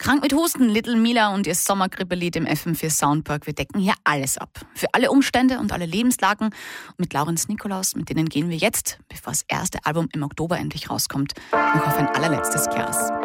Krank mit Husten, Little Mila und ihr Sommerkribbelied im FM4 Soundpark. Wir decken hier alles ab. Für alle Umstände und alle Lebenslagen. Und mit Laurenz Nikolaus, mit denen gehen wir jetzt, bevor das erste Album im Oktober endlich rauskommt, noch auf ein allerletztes Glas.